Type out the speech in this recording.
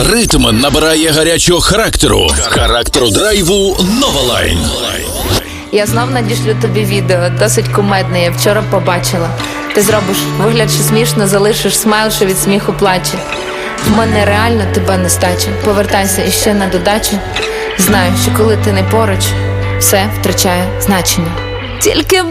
Ритм набирає гарячого характеру. Характеру драйву Новалайн. Я знов надішлю тобі відео, досить кумедне, я вчора побачила. Ти зробиш вигляд, що смішно, залишиш смайл, що від сміху плаче. В мене реально тебе нестача. Повертайся іще на додачу. Знаю, що коли ти не поруч, все втрачає значення. Тільки